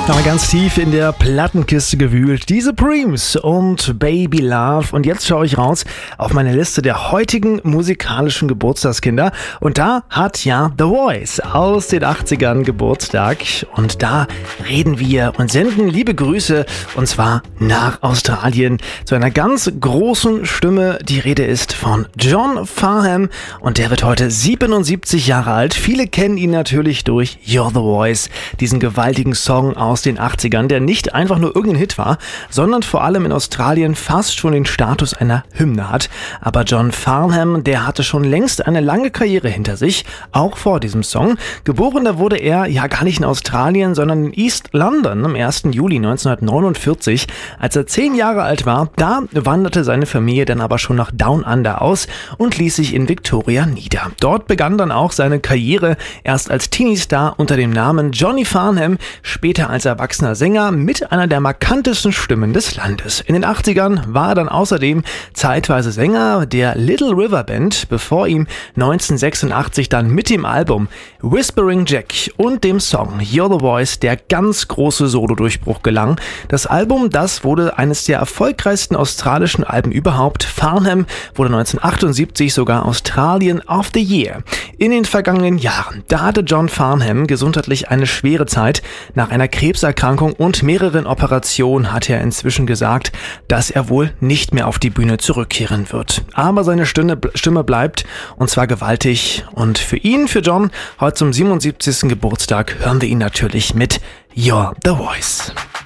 Aber ganz tief in der Plattenkiste gewühlt. Die Supremes und Baby Love. Und jetzt schaue ich raus auf meine Liste der heutigen musikalischen Geburtstagskinder. Und da hat ja The Voice aus den 80ern Geburtstag. Und da reden wir und senden liebe Grüße, und zwar nach Australien, zu einer ganz großen Stimme. Die Rede ist von John Farnham und der wird heute 77 Jahre alt. Viele kennen ihn natürlich durch You're the Voice, diesen gewaltigen Song aus den 80ern, der nicht einfach nur irgendein Hit war, sondern vor allem in Australien fast schon den Status einer Hymne hat. Aber John Farnham, der hatte schon längst eine lange Karriere hinter sich, auch vor diesem Song. Geboren, da wurde er ja gar nicht in Australien, sondern in East London am 1. Juli 1949. Als er 10 Jahre alt war, da wanderte seine Familie dann aber schon nach Down Under aus und ließ sich in Victoria nieder. Dort begann dann auch seine Karriere, erst als Teenie-Star unter dem Namen Johnny Farnham, später als erwachsener Sänger mit einer der markantesten Stimmen des Landes. In den 80ern war er dann außerdem zeitweise Sänger der Little River Band, bevor ihm 1986 dann mit dem Album Whispering Jack und dem Song You're the Voice der ganz große Solo-Durchbruch gelang. Das Album, das wurde eines der erfolgreichsten australischen Alben überhaupt. Farnham wurde 1978 sogar Australian of the Year. In den vergangenen Jahren, da hatte John Farnham gesundheitlich eine schwere Zeit. Nach einer Krebserkrankung und mehreren Operationen hat er inzwischen gesagt, dass er wohl nicht mehr auf die Bühne zurückkehren wird. Aber seine Stimme bleibt, und zwar gewaltig. Und für ihn, für John, heute zum 77. Geburtstag hören wir ihn natürlich mit You're the Voice.